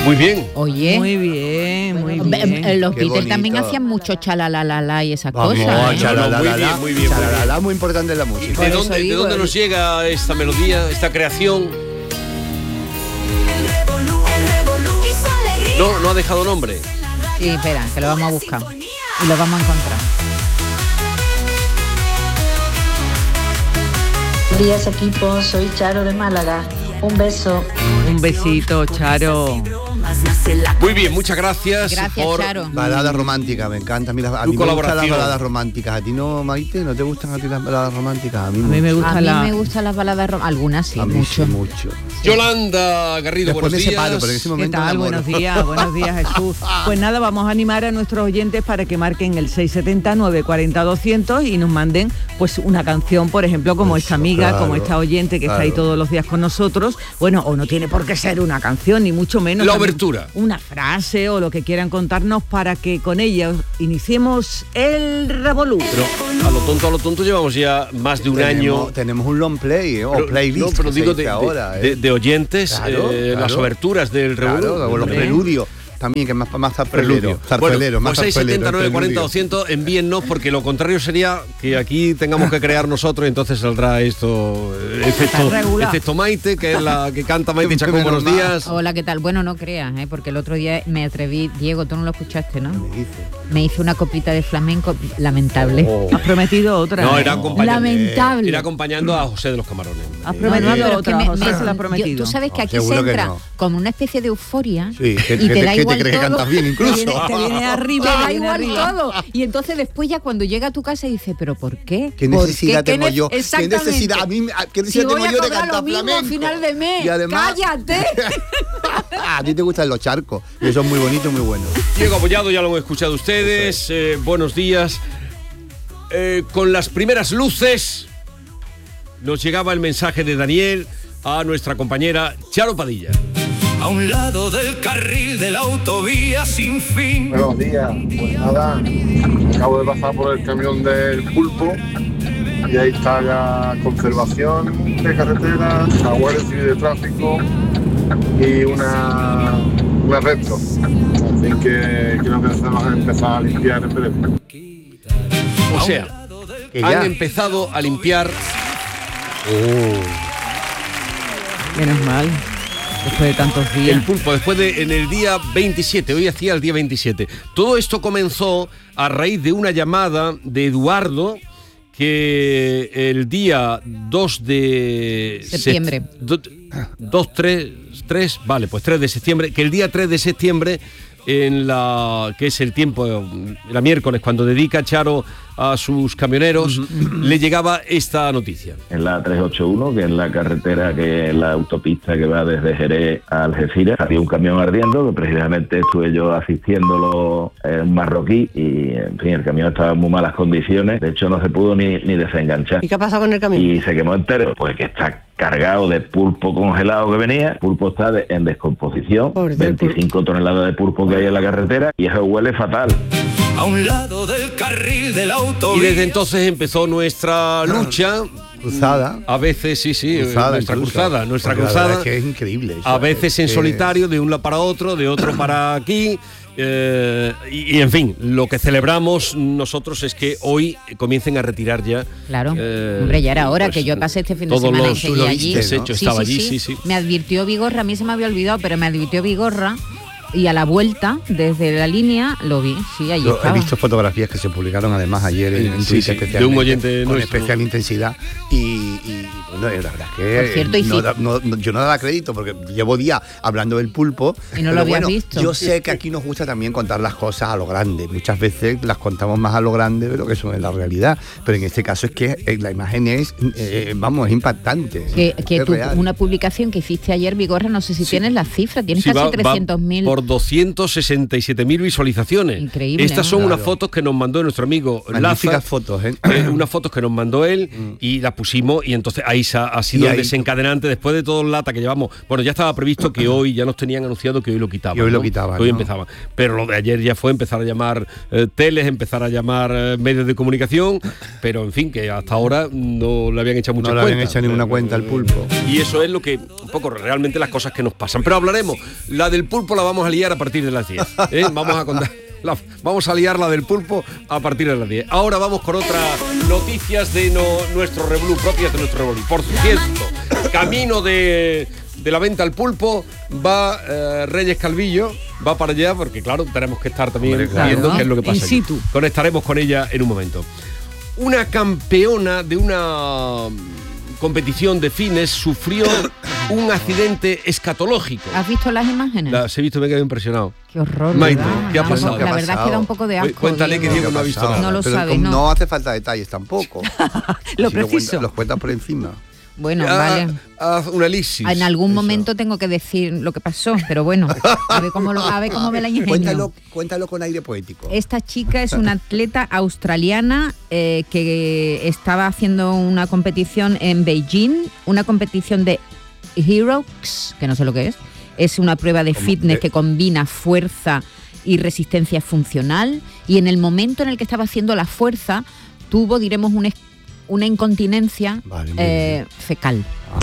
Muy bien. Oye. Muy bien, muy bien. Los Qué Beatles también bonito. hacían mucho chalalala y esas Vamos, cosas. chalalala, Muy bien. chalalala, muy importante en la música. ¿De Por eso dónde, digo, ¿De dónde nos llega esta melodía, esta creación? No ha dejado nombre. Sí, espera, que lo vamos a buscar y lo vamos a encontrar. Buenos días, equipo, soy Charo de Málaga. Un beso. Un besito, Charo. Muy bien, muchas gracias. Gracias, por Charo. Balada romántica, me encanta. Mira, a Tu mí me gustan las colaboración. baladas románticas. ¿A ti no, Maite? ¿No te gustan a ti las baladas románticas? A mí me gusta A mí me gustan las baladas algunas sí, a mí mucho. sí, mucho. Yolanda Garrido, Después me buenos separo, días. pero en ese ¿Qué momento tal? me enamoro. Buenos días Jesús. Pues nada, vamos a animar a nuestros oyentes para que marquen el 670-940-200 y nos manden pues una canción, por ejemplo, como Eso, esta amiga, claro, como esta oyente que está ahí claro. todos los días con nosotros. Bueno, o no tiene por qué ser una canción, ni mucho menos. La también obertura. Una frase o lo que quieran contarnos para que con ella iniciemos el revolú. Pero a lo tonto llevamos ya más de un año. Tenemos un long play, o Pero- playlist. no, pero que se digo dice ahora, de oyentes, Claro, las claro. oberturas del revolú. Claro, o los preludios. También, que es más zarzuelero. Bueno, más pues 670 zarzuelero, 940 200, envíennos, porque lo contrario sería que aquí tengamos que crear nosotros y entonces saldrá esto, excepto Maite, que es la que canta Maite Chacón, buenos días. Hola, ¿qué tal? Bueno, no creas, porque el otro día me atreví, Diego, tú no lo escuchaste, ¿no? ¿Qué dice? Me hice una copita de flamenco lamentable. Oh. Has prometido otra. No, ¿eh? era acompañando, Lamentable. era acompañando a José de los Camarones. Has No, prometido pero es que otra, José se la ha prometido. tú sabes que No, aquí se seguro que entra no. como una especie de euforia Sí, que y te da te igual crees que todo. cantas bien incluso. Te viene arriba, Te da viene igual arriba. todo. Y entonces después ya cuando llega a tu casa dice, ¿pero por qué? ¿Qué ¿Por necesidad qué? tengo yo? ¿Qué Exactamente. necesidad? ¿Qué Si necesidad voy tengo a yo de cobrar cantar lo mismo flamenco? a final de mes. Y además, ¡Cállate! a ti te gustan los charcos, y eso es muy bonito y muy bueno. Diego Abollado, ya lo han escuchado ustedes. Buenos días. Con las primeras luces nos llegaba el mensaje de Daniel a nuestra compañera Charo Padilla. A un lado del carril de la autovía sin fin. Buenos días, pues nada, acabo de pasar por el camión del pulpo y ahí está la conservación de carreteras, la Guardia Civil de Tráfico y una retro. Así que creo que se van a empezar a limpiar en breve. O sea, Que han ya. empezado a limpiar. Menos mal, después de tantos días. El pulpo, en el día 27, hoy hacía el día 27. Todo esto comenzó a raíz de una llamada de Eduardo que el día 2 de Septiembre. 3 de septiembre, que el día 3 de septiembre, que es el tiempo, la miércoles, cuando dedica Charo a sus camioneros, le llegaba esta noticia. En la 381, que es la carretera, que es la autopista que va desde Jerez a Algeciras, había un camión ardiendo, que precisamente estuve yo asistiéndolo, un marroquí, y en fin, el camión estaba en muy malas condiciones, de hecho no se pudo ni desenganchar. ¿Y qué ha pasado con el camión? Y se quemó entero, pues que está cargado de pulpo congelado que venía, el pulpo está en descomposición, Pobre del 25 toneladas de pulpo que hay en la carretera, y eso huele fatal. A un lado del carril de la Y autovía. desde entonces empezó nuestra lucha. Cruzada. A veces, nuestra incluso. cruzada. Porque la verdad es que es increíble eso. A veces en Es que- solitario, de un lado para otro, de otro para aquí. Y en fin, lo que celebramos nosotros es que hoy comiencen a retirar ya. Claro, hombre, ya era hora, pues, que yo pasé este fin de todos semana y los seguí allí. desechos, estaba allí, sí. Me advirtió Vigorra, a mí se me había olvidado, pero me advirtió Vigorra y a la vuelta, desde la línea, lo vi, sí, allí Yo estaba. he visto fotografías que se publicaron además ayer en Sí, Twitter, sí, especialmente, de un oyente con nuestro. especial intensidad y bueno, la verdad es que Por cierto, y sí. yo no daba crédito porque llevo días hablando del pulpo Y no lo pero habías bueno, visto. yo sé que aquí nos gusta también contar las cosas a lo grande, muchas veces las contamos más a lo grande de lo que son en la realidad, pero en este caso es que la imagen es es impactante, Que es tú, real. una publicación que hiciste ayer, Vigorra, no sé si Sí. tienes las cifras, tienes Sí, casi va 300.000 por por 267.000 visualizaciones. Increíble, Estas ¿no? son Claro. unas fotos que nos mandó nuestro amigo Magníficas Laza. fotos, ¿eh? Unas fotos que nos mandó él y las pusimos, y entonces ahí ha sido Y el ahí- desencadenante después de todo el lata que llevamos. Bueno, ya estaba previsto que hoy, ya nos tenían anunciado que hoy lo quitaban. Y hoy lo ¿no? quitaban, Que hoy ¿no? empezaban. Pero lo de ayer ya fue empezar a llamar teles, empezar a llamar medios de comunicación, pero en fin, que hasta ahora no le habían echado muchas No le cuentas. habían hecho ninguna cuenta al pulpo. Y eso es lo que, un poco realmente las cosas que nos pasan. Pero hablaremos, la del pulpo la vamos a liar a partir de las 10. Vamos a contar. Vamos a liar la del pulpo a partir de las 10. Ahora vamos con otras noticias de nuestro Revolú, propias de nuestro Revolú. Por cierto, camino de la venta al pulpo va Reyes Calvillo, va para allá, porque claro, tenemos que estar también Hombre, claro. viendo qué es lo que pasa In allí. situ. Conectaremos con ella en un momento. Una campeona de una competición de fines sufrió un accidente escatológico. ¿Has visto las imágenes? Las he visto, me quedé impresionado. Qué horror. Maite, ¿verdad? ¿qué ha Da un pasado? poco- ¿Qué ha La verdad es que pasado? da un poco de asco. Cuéntale que Diego no ha visto nada. No lo Pero sabes, como no. no hace falta detalles tampoco. Lo Si preciso. los cuentas por encima. Bueno, Ah, vale. haz un elipsis. En algún eso. momento tengo que decir lo que pasó, pero bueno, a ver cómo me la ingenio. Cuéntalo con aire poético. Esta chica es una atleta australiana que estaba haciendo una competición en Beijing, una competición de Heroes, que no sé lo que es. Es una prueba de fitness que combina fuerza y resistencia funcional, y en el momento en el que estaba haciendo la fuerza tuvo, diremos, una incontinencia Vale, muy bien. fecal.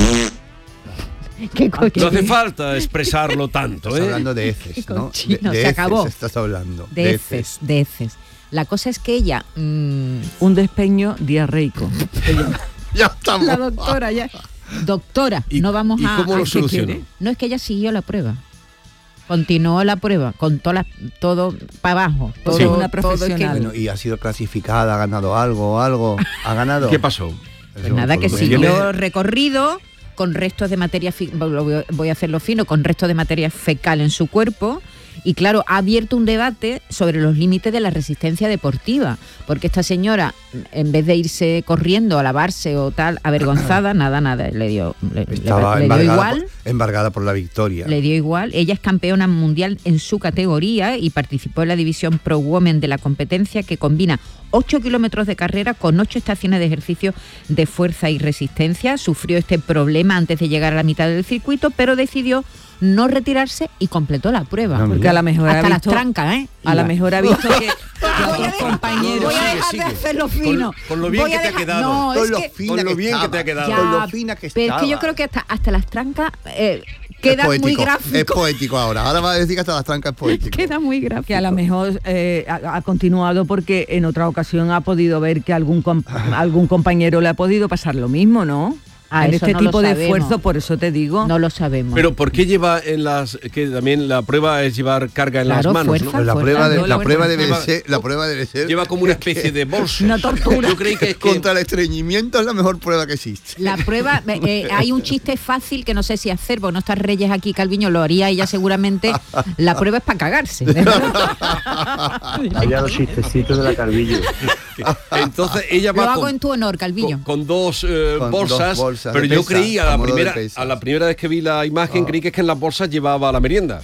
¿Qué co- No hace falta expresarlo tanto, Estás ¿eh? hablando de heces, ¿no? cochino, De se acabó. heces estás hablando. De heces, de heces. La cosa es que ella, Un despeño diarreico. Ya estamos. la doctora ya, doctora, ¿Y- no vamos y a... cómo lo ¿qué solucionó? quiere? No, es que ella siguió la prueba. Continuó la prueba con todo para abajo. Todo, Sí. Una todo es que- profesional. Bueno, y ha sido clasificada, ha ganado algo, ha ganado. ¿Qué pasó? Pues nada, que Por lo siguió menos. recorrido con restos de materia, voy a hacerlo fino, con restos de materia fecal en su cuerpo. Y claro, ha abierto un debate sobre los límites de la resistencia deportiva, porque esta señora, en vez de irse corriendo a lavarse o tal, avergonzada, nada, le dio Estaba dio igual. embargada por la victoria. Le dio igual. Ella es campeona mundial en su categoría y participó en la división Pro Women de la competencia, que combina 8 kilómetros de carrera con 8 estaciones de ejercicio de fuerza y resistencia. Sufrió este problema antes de llegar a la mitad del circuito, pero decidió no retirarse y completó la prueba. Ah, Porque a lo mejor Hasta ha las visto, trancas, ¿eh? a lo Iba. mejor ha visto que otros compañeros. Voy a Sigue, dejar sigue. de hacerlo fino. Con lo bien Voy que a te ha dejar- quedado. No, Con es lo que... fina con lo que bien que estaba. te ha quedado. Ya, Con lo fina que pero es que yo estaba. creo que hasta las trancas queda Es poético, muy Es gráfico. poético ahora. Ahora va a decir que hasta las trancas es poético. Queda muy gráfico. Que a lo mejor ha continuado porque en otra ocasión ha podido ver que algún compañero le ha podido pasar lo mismo, ¿no? Ah, En eso este no lo tipo de sabemos. esfuerzo, por eso te digo. No lo sabemos. Pero ¿por qué lleva que también la prueba es llevar carga en Claro, las manos, fuerza. ¿no? Pues la fuerza, prueba, no, la la prueba fuerza. debe ser Lleva como una especie de bolsa. Una tortura. Yo creí que es que contra el estreñimiento es la mejor prueba que existe. La prueba, hay un chiste fácil que no sé si hacer, porque no está Reyes aquí, Calviño, lo haría ella seguramente. La prueba es para cagarse. Allá los chistecitos de la Calvillo. entonces ella Lo va hago en tu honor, Calviño. con dos Con bolsas, dos bolsas pero de yo pesa, creí a modo de pesas. a la primera vez que vi la imagen creí que es que en las bolsas llevaba la merienda.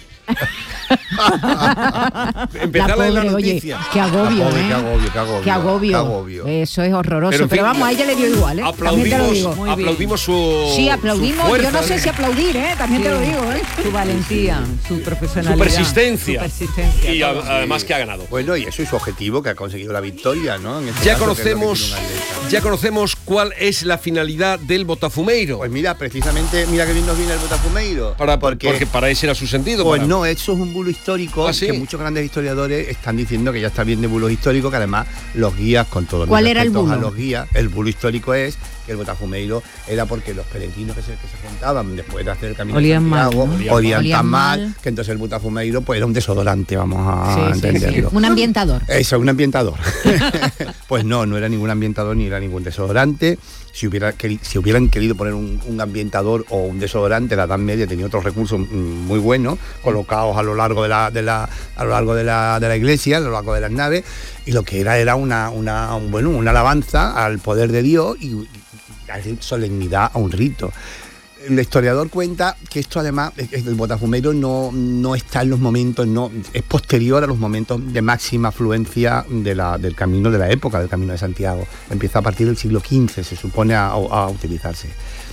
Empecé a leer la pobre, oye, noticia. qué agobio, ¿eh? Qué agobio, qué agobio. Qué agobio. Qué agobio. Eso es horroroso. Pero, Pero, en fin, vamos, a ella le dio igual, ¿eh? También te lo digo. Aplaudimos su Sí, aplaudimos. su fuerza, Yo no sé si aplaudir, ¿eh? También te lo digo, ¿eh? Su valentía, su su profesionalidad. persistencia, Su persistencia, y todo. además que ha ganado. Bueno, y eso es su objetivo, que ha conseguido la victoria, ¿no? En este caso, que es lo que tiene un atleta. Ya conocemos cuál es la finalidad del Botafumeiro. Pues mira, precisamente, mira que bien nos viene el Botafumeiro. Porque para ese era su sentido. Pues para- no, eso es un bulo histórico. ¿Ah, sí? Que muchos grandes historiadores están diciendo que ya está bien de bulos históricos, que además los guías, con todos ¿Cuál mis era el respetos bulo? a los guías, el bulo histórico es que el Botafumeiro era porque los peregrinos que se juntaban después de hacer el camino Olían de mal, Santiago, ¿no? olían Olían tan mal, mal. que entonces el Botafumeiro pues era un desodorante, vamos a Sí, sí, sí. entenderlo. Un ambientador. Eso, un ambientador. Pues no era ningún ambientador ni era ningún desodorante. Si hubieran querido poner un ambientador o un desodorante, la Edad Media tenía otros recursos muy buenos colocados a lo largo de la iglesia, a lo largo de las naves, y lo que era una alabanza al poder de Dios y darle solemnidad a un rito. el historiador cuenta que esto además, el botafumeiro no está en los momentos, es posterior a los momentos de máxima afluencia del camino de la época, del Camino de Santiago. Empieza a partir del siglo XV, se supone, a utilizarse.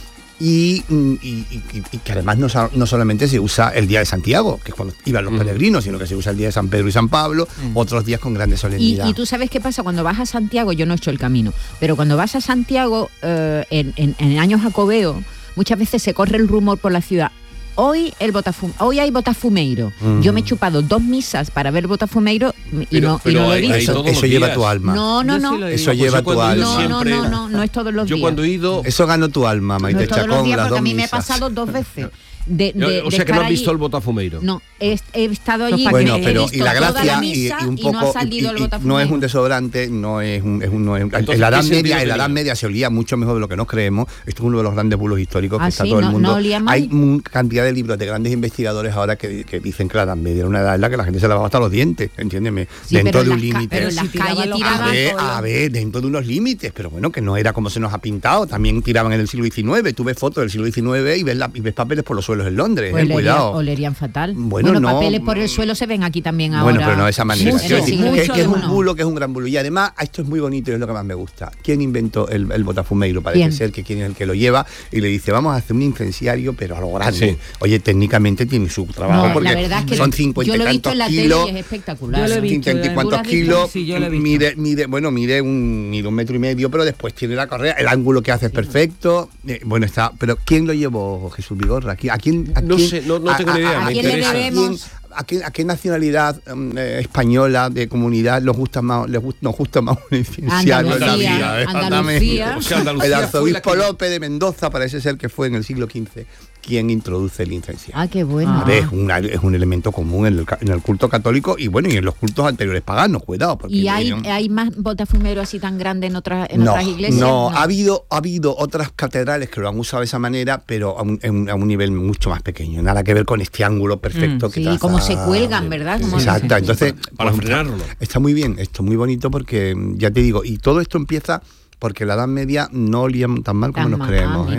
Y que además no solamente se usa el día de Santiago, que es cuando iban los peregrinos, sino que se usa el día de San Pedro y San Pablo, otros días con grande solemnidad. Y tú sabes qué pasa cuando vas a Santiago. Yo no he hecho el camino, pero cuando vas a Santiago en años jacobeo, muchas veces se corre el rumor por la ciudad. Hoy hay botafumeiro. Yo me he chupado 2 misas para ver botafumeiro y no lo he visto. Eso lleva tu alma. No. Eso lleva tu alma. No es todos los días. Yo cuando he ido... Eso ganó tu alma, Maite Chacón, las 2 misas. porque a mí me ha pasado 2 veces. O sea que no has visto el botafumeiro. No, he estado allí. Bueno, pero he y la visto toda gracia misa y un poco no ha salido el botafumeiro. no es un desodorante, no es Entonces, en la Edad Media se olía mucho mejor de lo que nos creemos. Esto es uno de los grandes bulos históricos que está todo el mundo. No olía mal. Hay cantidad de libros de grandes investigadores ahora que dicen que la Edad Media era una edad en la que la gente se lavaba hasta los dientes, entiéndeme, Sí, dentro de un límite. Pero en las calles tiraban. A ver, dentro de unos límites, pero bueno, que no era como se nos ha pintado. También tiraban en el siglo XIX. Tú ves fotos del siglo XIX y ves papeles por los suelos en Londres. Cuidado. Olerían fatal. Bueno, no, papeles por el suelo se ven aquí también ahora. Bueno, pero no de esa manera. Mucho, que es un bulo, que es un gran bulo. Y además, esto es muy bonito y es lo que más me gusta. ¿Quién inventó el botafumeiro? Parece ser que quién es el que lo lleva y le dice, vamos a hacer un incenciario, pero a lo grande. Sí. Oye, técnicamente tiene su trabajo porque la verdad es que son 50 y tantos kilos. Y es espectacular. Yo lo he visto, 50 y cuantos kilos. Sí, yo lo he visto. Mide un 1,5 metros, pero después tiene la correa. El ángulo que hace es perfecto. Bueno, está. Pero ¿quién lo llevó, Jesús Vigorra? No sé, no tengo ni idea. ¿A quién le debemos? ¿A qué nacionalidad española de comunidad nos gusta más un inciensiario en la vida? Andalucía. O sea, Andalucía el arzobispo López de Mendoza parece ser que fue en el siglo XV quien introduce el inciensirio. Ah, qué bueno. Es un elemento común en el culto católico y bueno, y en los cultos anteriores paganos, cuidado. Porque ¿Y hay más botafumeros así tan grandes en otras iglesias? No, ha habido otras catedrales que lo han usado de esa manera, pero a un nivel mucho más pequeño. Nada que ver con este ángulo perfecto que traza. Como se cuelgan, ¿verdad? Exacto, entonces para frenarlo. Está muy bien, esto muy bonito porque ya te digo, y todo esto empieza porque la Edad Media no olía tan mal como nos creemos.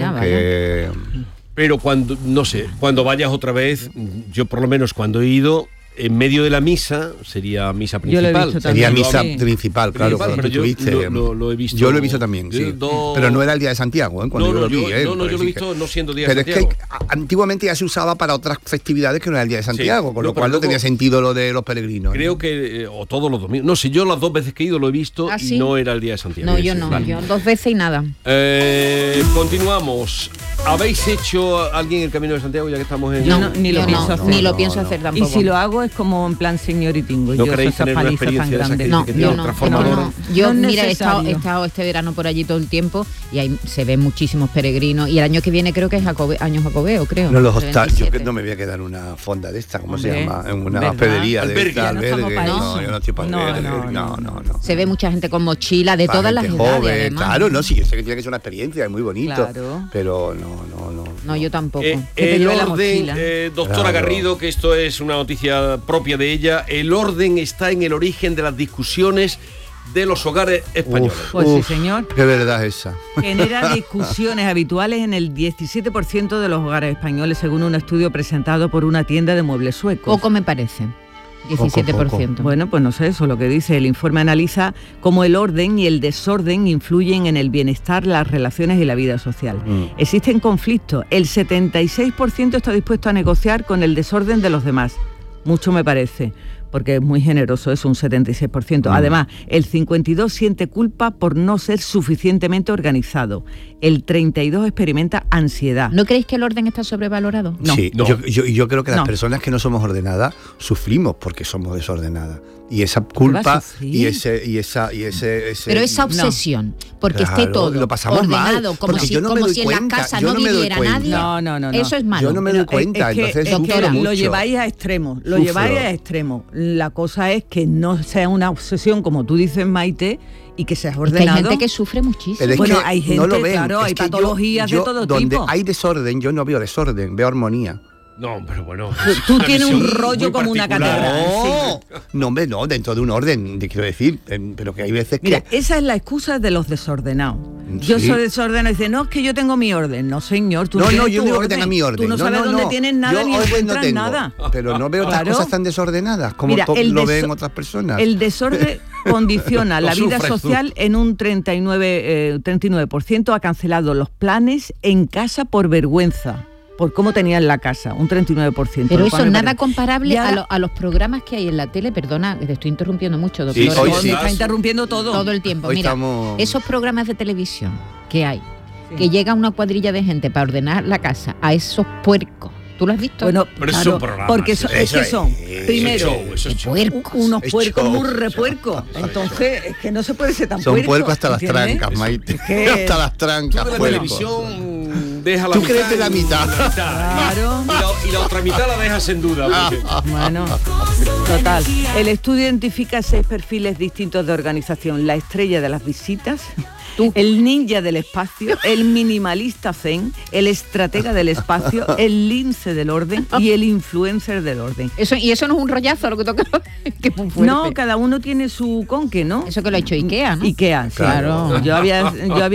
Pero cuando vayas otra vez, yo por lo menos cuando he ido, en medio de la misa, sería misa principal. Sería misa principal, claro. Pero yo lo he visto. Yo lo he visto también, sí. Pero no era el día de Santiago, cuando yo lo vi. Yo lo he visto no siendo día de Santiago. Pero es que antiguamente ya se usaba para otras festividades que no era el día de Santiago, con lo cual no tenía sentido lo de los peregrinos. Creo que, o todos los domingos, no sé, yo las 2 veces que he ido lo he visto y no era el día de Santiago. No, yo no, yo 2 veces y nada. Continuamos. ¿Habéis hecho alguien el Camino de Santiago ya que estamos en...? No, ni lo pienso hacer. Ni lo pienso hacer tampoco. Y si lo hago es como en plan señoritingo. ¿No queréis tener una experiencia de esa que tiene transformadora? Yo, mira, he estado este verano por allí todo el tiempo y ahí se ven muchísimos peregrinos. Y el año que viene creo que es año jacobeo, creo. No, los hostales. Yo no me voy a quedar en una fonda de esta, ¿cómo se llama? En una hospedería de esta, albergue. No, yo no estoy para albergue. No. Se ve mucha gente con mochila de todas las edades. Claro, no, sí, yo sé que tiene que ser una experiencia, es muy bonito. Pero no, yo tampoco. El orden, doctora Garrido, que esto es una noticia propia de ella, el orden está en el origen de las discusiones de los hogares españoles. Pues sí, señor. Qué verdad es esa. Genera discusiones habituales en el 17% de los hogares españoles, según un estudio presentado por una tienda de muebles suecos. Poco me parece. 17%. Poco. Bueno, pues no sé, eso es lo que dice. El informe analiza cómo el orden y el desorden influyen en el bienestar, las relaciones y la vida social. Existen conflictos. El 76% está dispuesto a negociar con el desorden de los demás. Mucho me parece, porque es muy generoso, es un 76%. Además, el 52% siente culpa por no ser suficientemente organizado. El 32% experimenta ansiedad. ¿No creéis que el orden está sobrevalorado? No. Sí, yo creo que las personas que no somos ordenadas sufrimos porque somos desordenadas. Y esa culpa y ese pero esa obsesión, porque esté todo lo pasamos ordenado, mal, como si en la casa no viviera nadie. No. Eso es malo. Yo no me doy cuenta, entonces doctora, lo lleváis a extremos. La cosa es que no sea una obsesión, como tú dices, Maite, y que seas ordenado. Es que hay gente que sufre muchísimo. Bueno, hay gente, no claro, hay patologías de todo donde tipo. Hay desorden, yo no veo desorden, veo armonía. No, pero bueno. Tú tienes un rollo como una catedral. No, hombre, no, dentro de un orden, quiero decir, pero que hay veces que... Mira, esa es la excusa de los desordenados. Yo soy desordenado. Dice, no, es que yo tengo mi orden. No, señor, tú No, tienes yo tu digo orden. que tenga mi orden. Tú no sabes dónde tienes nada Yo ni orden encuentras tengo, nada. Pero no veo otras Claro. cosas tan desordenadas como Mira, lo ven otras personas. El desorden condiciona la Lo vida sufres tú. social en un 39%. Ha cancelado los planes en casa por vergüenza. Por cómo tenían la casa, un 39%. Pero lo eso cual me nada parece- comparable Y ahora- a los programas que hay en la tele. Perdona, que te estoy interrumpiendo mucho, Sí, doctora. hoy Me sí. está interrumpiendo todo. Todo el tiempo. Hoy Mira, estamos- esos programas de televisión que hay, que llega una cuadrilla de gente para ordenar la casa a esos puercos. ¿Tú lo has visto? Bueno, Pero es claro, un programa, porque eso es que son, primero, eso es show. puercos. unos Es puercos show. muy repuercos. Entonces, es que no se puede ser tan Son puerco. puercos hasta las ¿entiendes? trancas, Maite. Es que- Hasta las trancas, Tú de la puercos. televisión deja la Tú mitad. crees de la mitad. Claro. Y la otra mitad la dejas en duda. porque- Bueno, total. El estudio identifica 6 perfiles distintos de organización. La estrella de las visitas, el ninja del espacio, el minimalista zen, el estratega del espacio, el lince del orden y el influencer del orden. Y eso no es un rollazo lo que toca. Que es muy fuerte. No, cada uno tiene su conque, ¿no? Eso que lo ha hecho Ikea, ¿no? Ikea, sí. Claro. Yo había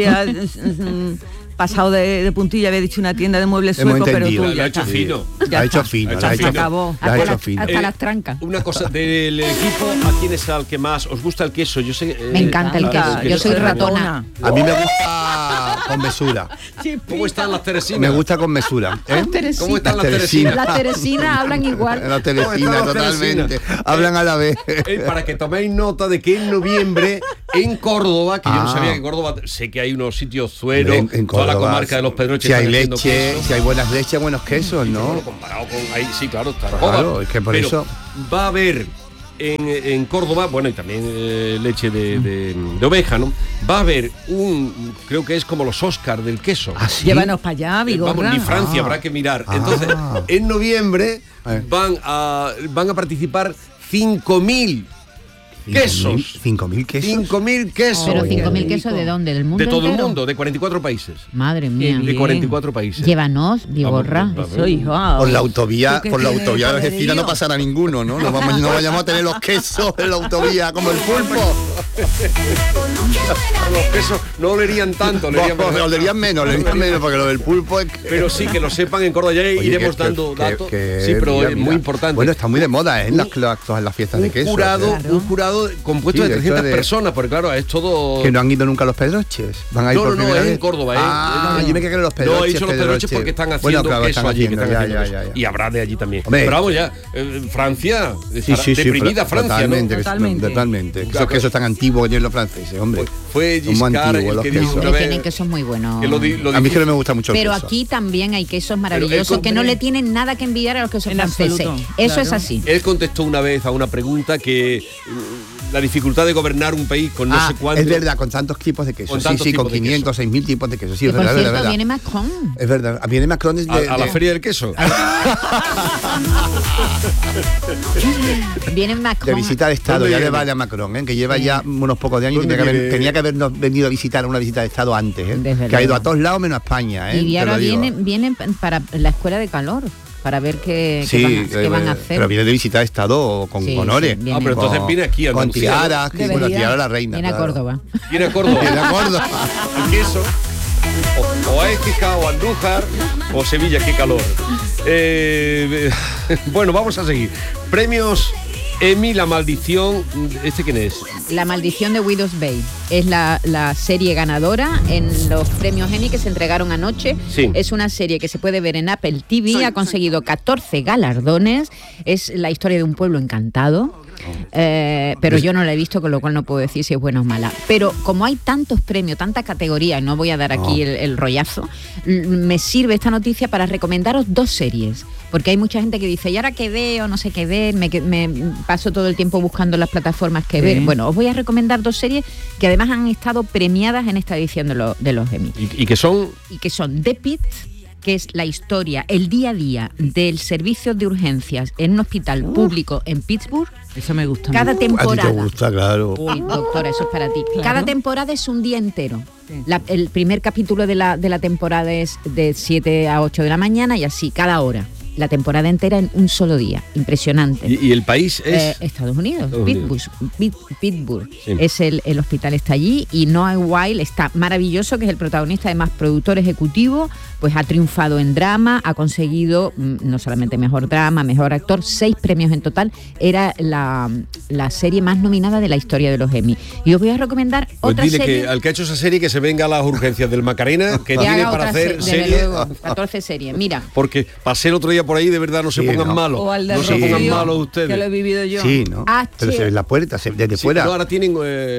pasado de puntilla, había dicho una tienda de muebles Hemos suecos, pero entendido. tú Lo ya ha hecho está. fino. Ya La ha hecho está. fino, La la ha ha hecho hecho acabó. la ha Hasta, hecho fino. hasta las trancas. Una cosa, del equipo, ¿a quién es al que más os gusta el queso? Yo sé, Me encanta el queso. Yo soy ratona. A mí me gusta con mesura. ¿Cómo están las Teresinas? Me gusta con mesura. ¿eh? ¿Cómo están las Las Teresinas? Las Teresinas hablan igual. La Teresina, ¿Cómo están las totalmente. Teresinas? Hablan a la vez. Para que toméis nota de que en noviembre en Córdoba, que yo no Ah. sabía que Córdoba, sé que hay unos sitios Zuero, En toda la Córdoba, comarca de los Pedroches. Si hay están haciendo leche, queso. si hay buenas leches, buenos quesos, Bueno, ¿no? comparado con ahí, sí, claro, está Claro, Córdoba. es que por Pero eso- va a haber en Córdoba, bueno, y también leche de oveja, ¿no? Va a haber creo que es como los Oscars del queso. ¿Ah, sí? Llévanos para allá, Vigorra. Vamos, ni Francia, habrá que mirar. Entonces, en noviembre A ver. van a participar 5.000 quesos. 5.000 quesos. 5.000 quesos. Pero Oye, 5.000 rico. quesos ¿de dónde? ¿Del mundo De todo el entero? mundo, de 44 países. Madre mía. De 44 países. Llévanos, Vigorra. Vamos, Eso, hijo. Por la autovía, ¿Tú qué por la tienes autovía de poderío? Algeciras no pasará ninguno, ¿no? No vayamos a tener los quesos en la autovía como el pulpo. Los quesos no olerían tanto, olerían menos. Olerían menos, porque lo del pulpo es que... Pero sí, que lo sepan en Córdoba, ya Oye, iremos que- dando que- datos. que- Sí, pero mira, es mira. muy importante. Bueno, está muy de moda, ¿eh? En las fiestas de queso. Un jurado compuesto Sí, de de 300 hecho, personas, porque claro, es todo... Que no han ido nunca a los Pedroches. Van a ir No, por no, primera es en vez. Córdoba, Ah, no. yo me quedé en los Pedroches. No he dicho los Pedroches porque están haciendo Bueno, claro, queso están allí, que están haciendo, haciendo ya. queso. Y habrá de allí también. Hombre. Pero vamos ya, Francia, Sí, sí, deprimida Francia, totalmente, ¿no? Totalmente. Esos quesos tan antiguos que tienen los franceses, hombre. Fue Son muy Giscard antiguos el los que dijo quesos. una Hombre, vez... tienen quesos muy buenos. que lo A mí dijo- que no me gusta mucho el Pero queso. aquí también hay quesos él maravillosos que no compré- le tienen nada que envidiar a los quesos En franceses. absoluto, Eso claro. es así. Él contestó una vez a una pregunta que la dificultad de gobernar un país con no sé cuánto... es verdad, con tantos tipos de queso. Con Sí, tantos sí, con tipos de 500, 6.000 tipos de queso. Sí, Que es por verdad, es cierto verdad. viene Macron. Es verdad. Viene Macron desde... a la feria del queso. Viene De Macron. visita de Estado, ¿Dónde ya le viene? vale a Macron, que lleva ya unos pocos de años y ¿Dónde viene? tenía que habernos venido a visitar una visita de Estado antes, Desde que ha ido luego. a todos lados menos a España. Y Te ahora lo digo. vienen para la escuela de calor, para ver qué Sí, van a hacer. pero viene de visita de Estado con Sí, honores. sí, viene. Ah, pero entonces viene aquí a con Andalucía, ¿no? tiaras, que con la Debería. tiara de la reina. Viene a claro. Córdoba. Viene a Córdoba. Viene a Córdoba. El queso. O a Écija, o a Andújar, o Sevilla, qué calor. Bueno, vamos a seguir. Premios Emmy, La Maldición. ¿Este quién es? La maldición de Widow's Bay es la serie ganadora en los premios Emmy que se entregaron anoche. Sí. Es una serie que se puede ver en Apple TV, ha conseguido 14 galardones, es la historia de un pueblo encantado. Pero yo no la he visto, con lo cual no puedo decir si es buena o mala. Pero como hay tantos premios, tantas categorías, no voy a dar aquí el rollazo, me sirve esta noticia para recomendaros 2 series. Porque hay mucha gente que dice, ¿y ahora qué veo? No sé qué ver, me paso todo el tiempo buscando las plataformas que ver. Bueno, os voy a recomendar 2 series que además han estado premiadas en esta edición de los Emmy. ¿Y que son? Y que son The Pit, que es la historia, el día a día del servicio de urgencias en un hospital público en Pittsburgh. Eso me gusta. Cada A ti te temporada. gusta, claro. Uy, doctora, eso es para ti. Claro. Cada temporada es un día entero. Sí. El primer capítulo de la temporada es de 7 a 8 de la mañana y así, cada hora. la temporada entera en un solo día. Impresionante. ¿Y el país es? Estados Unidos. Pittsburgh. Sí. Es el hospital está allí, y Noah Wyle está maravilloso, que es el protagonista, además productor ejecutivo, pues ha triunfado en drama, ha conseguido no solamente mejor drama, mejor actor, 6 premios en total. Era la serie más nominada de la historia de los Emmy. Y os voy a recomendar Pues otra dile serie. que al que ha hecho esa serie que se venga a las urgencias del Macarena, que Que tiene haga para otra hacer desde serie. luego, 14 series. Mira, Porque pasé el otro día por ahí, de verdad, no se Sí, pongan ¿no? malos. O al del No se pongan Rocío, malos ustedes. que lo he vivido yo. Sí, ¿no? Pero se ve en la puerta, desde Sí, fuera. no, ahora tienen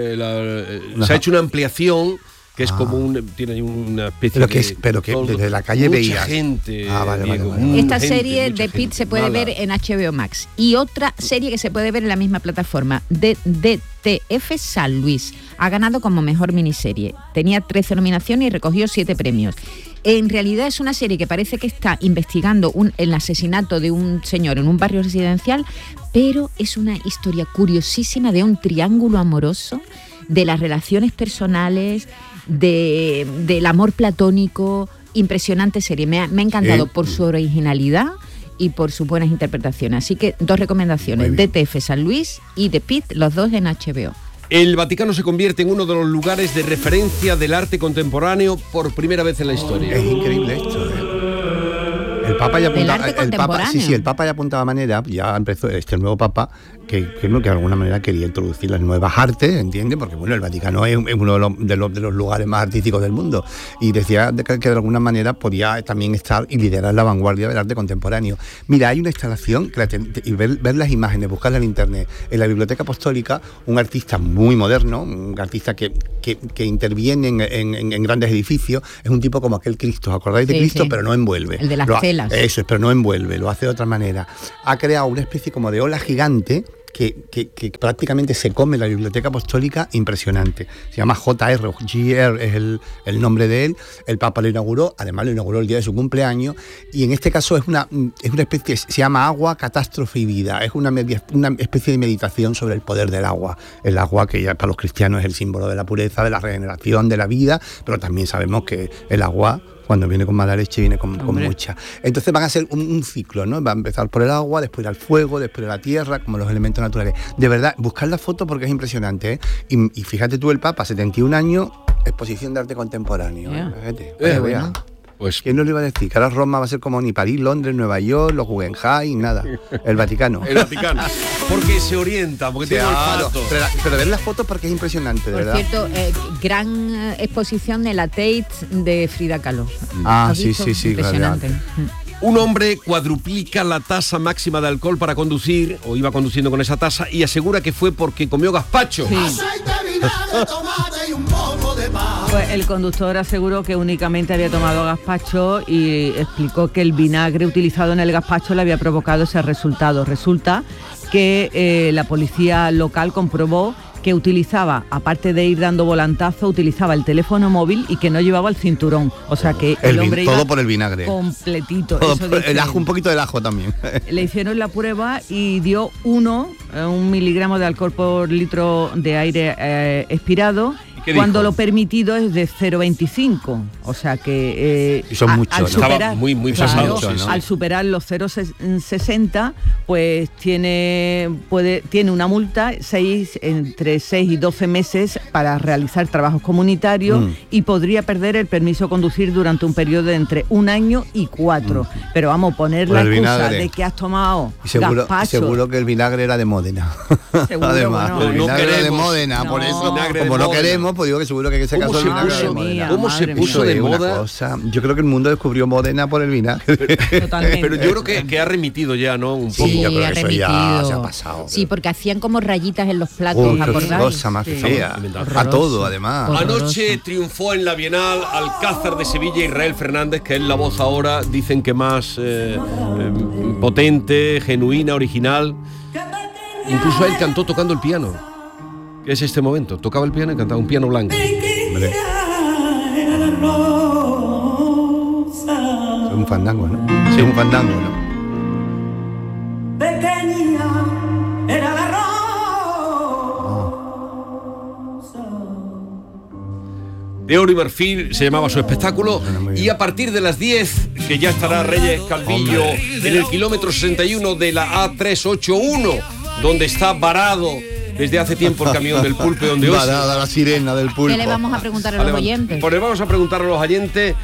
se ha hecho una ampliación que es como tiene una especie Pero que todo- desde la calle mucha veías. gente, Vale, Diego, vale. mucha esta gente, serie mucha de Pitt gente se puede mala. ver en HBO Max. Y otra serie que se puede ver en la misma plataforma, DTF San Luis. Ha ganado como mejor miniserie. Tenía 13 nominaciones y recogió 7 premios. En realidad es una serie que parece que está investigando el asesinato de un señor en un barrio residencial, pero es una historia curiosísima de un triángulo amoroso, de las relaciones personales, del amor platónico. Impresionante serie. Me ha encantado por su originalidad y por sus buenas interpretaciones. Así que 2 recomendaciones, DTF San Luis y The Pitt, los 2 en HBO. El Vaticano se convierte en uno de los lugares de referencia del arte contemporáneo por primera vez en la historia. Es increíble esto, El Papa ya Del apuntaba, arte contemporáneo. el Papa ya apuntaba manera, ya empezó este nuevo Papa, que de alguna manera quería introducir las nuevas artes, ¿entiendes? Porque bueno, el Vaticano es uno de los lugares más artísticos del mundo, y decía que de alguna manera podía también estar y liderar la vanguardia del arte contemporáneo. Mira, hay una instalación, y ver las imágenes, buscarlas en internet, en la Biblioteca Apostólica, un artista muy moderno, un artista que interviene en grandes edificios, es un tipo como aquel Cristo, ¿os acordáis de Sí, Cristo? sí. Pero no envuelve. El de las telas. Eso es, pero no envuelve, lo hace de otra manera. Ha creado una especie como de ola gigante que prácticamente se come la Biblioteca Apostólica, impresionante. Se llama JR, GR es el nombre de él. El Papa lo inauguró, además lo inauguró el día de su cumpleaños, y en este caso es una especie, se llama Agua, Catástrofe y Vida. Es una especie de meditación sobre el poder del agua. El agua, que ya para los cristianos es el símbolo de la pureza, de la regeneración, de la vida, pero también sabemos que el agua, cuando viene con mala leche, viene con mucha. Entonces van a ser un ciclo, ¿no? Va a empezar por el agua, después al fuego, después a la tierra, como los elementos naturales. De verdad, buscar la foto porque es impresionante, ¿eh? Y fíjate tú, el Papa, 71 años, exposición de arte contemporáneo. Fíjate, bueno. Pues ¿quién no lo iba a decir? Que ahora Roma va a ser como ni París, Londres, Nueva York, los Guggenheim, nada. El Vaticano. el Vaticano. Porque se orienta, porque tiene Claro, olfato. pero ver las fotos porque es impresionante, de Por verdad. cierto, gran exposición de la Tate de Frida Kahlo. Ah, ¿Has sí, visto? sí, sí, Impresionante. Un hombre cuadruplica la tasa máxima de alcohol para conducir, o iba conduciendo con esa tasa, y asegura que fue porque comió gazpacho. Pues el conductor aseguró que únicamente había tomado gazpacho y explicó que el vinagre utilizado en el gazpacho le había provocado ese resultado. Resulta que la policía local comprobó que utilizaba, aparte de ir dando volantazo, utilizaba el teléfono móvil y que no llevaba el cinturón. O sea que el hombre todo iba por el vinagre. completito. Todo Eso por dice el él. ajo, un poquito del ajo también. Le hicieron la prueba y dio 1 miligramo de alcohol por litro de aire expirado, qué cuando dijo? lo permitido es de 0,25. O sea que Y son muchos, al ¿no? superar, Estaba muy claro, pasado, sí. al superar los 0,60, pues tiene una multa entre 6 y 12 meses para realizar trabajos comunitarios y podría perder el permiso de conducir durante un periodo de entre 1 año y 4. Pero vamos, poner Por la el excusa vinagre. de que has tomado Y seguro gazpacho. que el vinagre era de Módena. Seguro, Además, bueno, el no vinagre era de queremos Módena, no, por eso, vinagre de como no Módena. queremos, pues digo que seguro que en ese ¿Cómo caso se el vinagre puso? era de Módena. ¿Cómo se Madre puso mía. de Eso es una moda? cosa. Yo creo que el mundo descubrió Módena por el vinagre. Totalmente. Pero yo creo que ha remitido ya, ¿no? Un poco. Sí, yo creo ha que eso ya remitido. se ha pasado. Sí, porque hacían como rayitas en los platos, Uy, qué ¿acordáis? cosa más Sí. fea. A Horroroso. todo, además. Horroroso. Anoche triunfó en la Bienal Alcázar de Sevilla Israel Fernández, que es la voz ahora, dicen que más potente, genuina, original. Incluso él cantó tocando el piano. ¿Qué es este momento? Tocaba el piano y cantaba un piano blanco. Hombre. Es un fandango, ¿no? Sí, un fandango, ¿no? de oro y marfil, se llamaba su espectáculo. Y a partir de las 10, que ya estará Reyes Calvillo en el kilómetro 61 de la A381, donde está varado desde hace tiempo el camión del pulpo, donde hoy Varada la sirena del pulpo. ¿Qué le vamos a preguntar a los oyentes? Pues le vamos a preguntar a los oyentes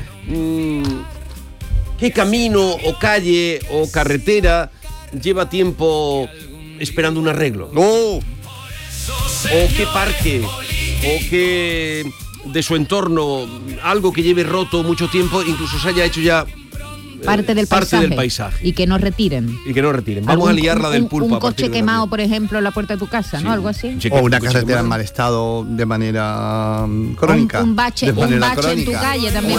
qué camino o calle o carretera lleva tiempo esperando un arreglo. O qué parque, o qué de su entorno, algo que lleve roto mucho tiempo, incluso se haya hecho ya parte del paisaje. Y que no retiren. Vamos a liarla del pulpo. Un coche quemado, por ejemplo, en la puerta de tu casa, ¿no? Algo así. O una carretera en mal estado de manera crónica. Un bache en tu calle también.